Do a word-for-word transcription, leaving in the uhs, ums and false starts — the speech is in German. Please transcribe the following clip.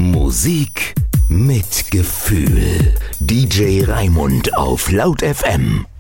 Musik mit Gefühl. D J Raimund auf Laut F M.